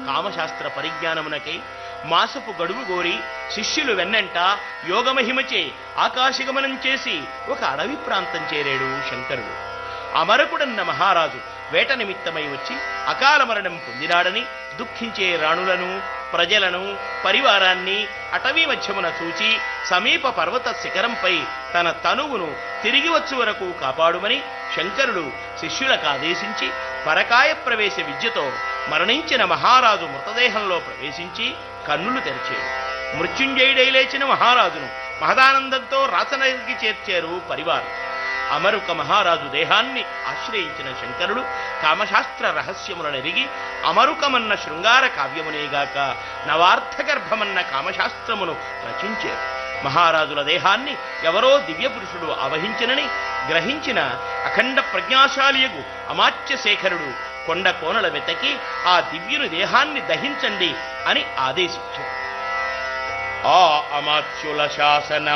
కామశాస్త్ర పరిజ్ఞానమునకై మాసపు గడువు గోరి శిష్యులు వెన్నంట యోగమహిమచే ఆకాశగమనం చేసి ఒక అడవి ప్రాంతం చేరాడు శంకరుడు. అమరకుడన్న మహారాజు వేట నిమిత్తమై వచ్చి అకాల మరణం పొందినాడని దుఃఖించే రాణులను, ప్రజలను, పరివారాన్ని అటవీ మధ్యమున చూచి సమీప పర్వత శిఖరంపై తన తనువును తిరిగి వచ్చు వరకు కాపాడుమని శంకరుడు శిష్యులకు ఆదేశించి పరకాయ ప్రవేశ విద్యతో మరణించిన మహారాజు మృతదేహంలో ప్రవేశించి కన్నులు తెరిచాడు. మృత్యుంజయుడై లేచిన మహారాజును మహదానందంతో రాసనగిరికి చేర్చారు పరివారం. అమరుక మహారాజు దేహాన్ని ఆశ్రయించిన శంకరుడు కామశాస్త్ర రహస్యములనెరిగి అమరుకమన్న శృంగార కావ్యమునేగాక నవార్థగర్భమన్న కామశాస్త్రమును రచించారు. మహారాజుల దేహాన్ని ఎవరో దివ్యపురుషుడు ఆవహించినని గ్రహించిన అఖండ ప్రజ్ఞాశాలియగు అమాత్యశేఖరుడు కొండ కోనల వెతకి ఆ దివ్యుని దేహాన్ని దహించండి అని ఆదేశించాడు. ఆ అమాత్యుల శాసన